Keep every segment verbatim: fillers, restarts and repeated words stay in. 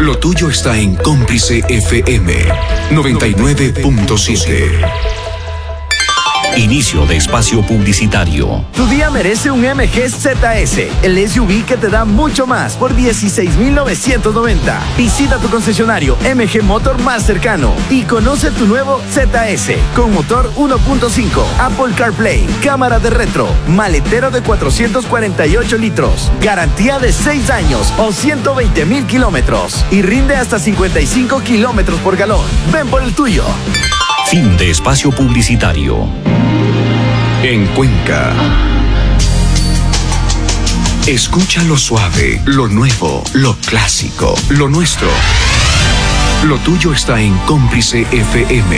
Lo tuyo está en Cómplice F M noventa y nueve punto siete. Inicio de espacio publicitario. Tu día merece un M G Z S, el S U V que te da mucho más por dieciséis mil novecientos noventa. Visita tu concesionario M G Motor más cercano y conoce tu nuevo Z S con motor uno punto cinco, Apple CarPlay, cámara de retro, maletero de cuatrocientos cuarenta y ocho litros, garantía de seis años o ciento veinte mil kilómetros y rinde hasta cincuenta y cinco kilómetros por galón. Ven por el tuyo. Fin de espacio publicitario. En Cuenca. Escucha lo suave, lo nuevo, lo clásico, lo nuestro. Lo tuyo está en Cómplice F M.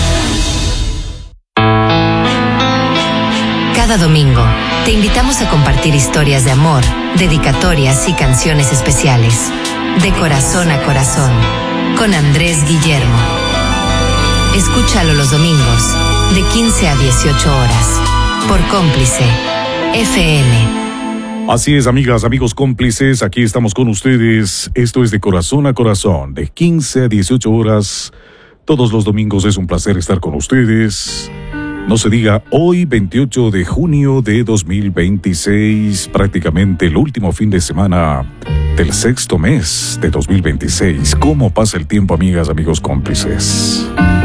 Cada domingo te invitamos a compartir historias de amor, dedicatorias y canciones especiales. De corazón a corazón, con Andrés Guillermo. Escúchalo los domingos, de quince a dieciocho horas, por Cómplice F M. Así es, amigas, amigos cómplices, aquí estamos con ustedes. Esto es De Corazón a Corazón, de quince a dieciocho horas. Todos los domingos es un placer estar con ustedes. No se diga, hoy veintiocho de junio de dos mil veintiséis, prácticamente el último fin de semana del sexto mes de dos mil veintiséis. ¿Cómo pasa el tiempo, amigas, amigos cómplices?